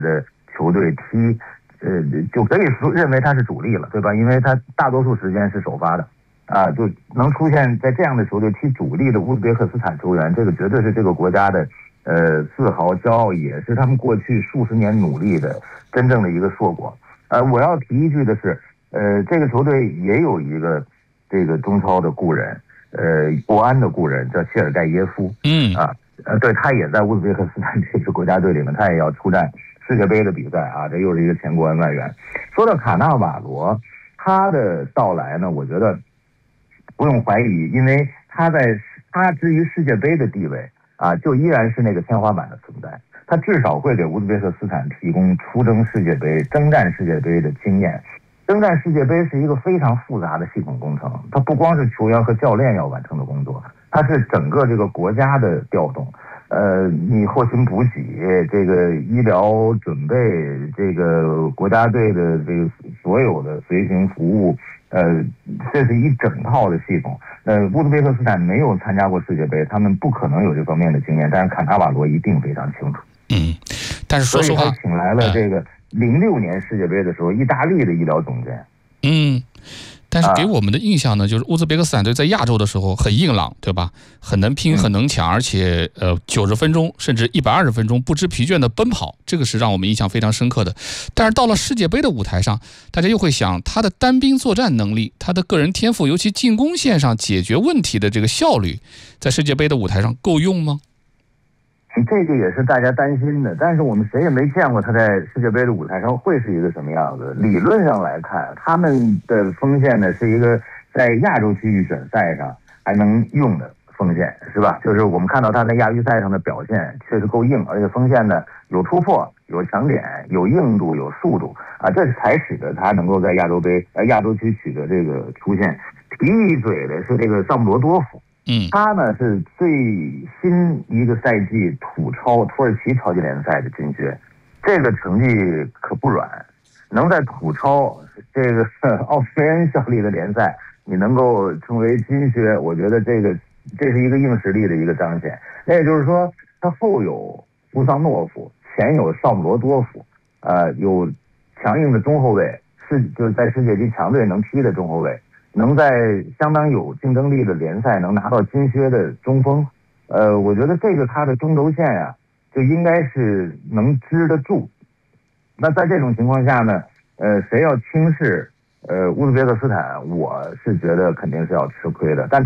的球队踢，就可以认为他是主力了，对吧？因为他大多数时间是首发的，就能出现在这样的球队踢主力的乌兹别克斯坦球员，这个绝对是这个国家的自豪骄傲，也是他们过去数十年努力的真正的一个硕果。我要提一句的是，这个球队也有一个这个中超的故人，国安的故人叫谢尔盖耶夫，对，他也在乌兹别克斯坦这支国家队里面，他也要出战世界杯的比赛啊，这又是一个前国安外援。说到卡纳瓦罗，他的到来呢，我觉得不用怀疑，因为他至于世界杯的地位就依然是那个天花板的存在，他至少会给乌兹别克斯坦提供出征世界杯、征战世界杯的经验。征战世界杯是一个非常复杂的系统工程，它不光是球员和教练要完成的工作，它是整个这个国家的调动。你后勤补给，这个医疗准备，这个国家队的这个所有的随行服务，这是一整套的系统。乌兹别克斯坦没有参加过世界杯，他们不可能有这方面的经验，但是卡纳瓦罗一定非常清楚。 但是说实话， 所以他请来了这个06年世界杯的时候意大利的医疗总监。 但是给我们的印象呢，就是乌兹别克斯坦队在亚洲的时候很硬朗，对吧？很能拼，很能抢，而且90分钟甚至120分钟不知疲倦的奔跑，这个是让我们印象非常深刻的。但是到了世界杯的舞台上，大家又会想他的单兵作战能力，他的个人天赋，尤其进攻线上解决问题的这个效率，在世界杯的舞台上够用吗？ 这个也是大家担心的，但是我们谁也没见过他在世界杯的舞台上会是一个什么样子。理论上来看，他们的锋线呢是一个在亚洲区预选赛上还能用的锋线，是吧？就是我们看到他在亚预赛上的表现确实够硬，而且锋线呢有突破、有强点、有硬度、有速度这才使得他能够在亚洲区取得这个出线。提一嘴的是这个萨姆罗多夫。他呢是最新一个赛季土耳其超级联赛的金靴，这个成绩可不软，能在土超这个奥斯维恩效力的联赛，你能够成为金靴，我觉得这是一个硬实力的一个彰显。那也就是说，他后有布桑诺夫，前有萨姆罗多夫，有强硬的中后卫，就是在世界级强队能踢的中后卫。能在相当有竞争力的联赛能拿到金靴的中锋，我觉得这个他的中轴线就应该是能支得住。那在这种情况下呢，谁要轻视乌兹别克斯坦，我是觉得肯定是要吃亏的。但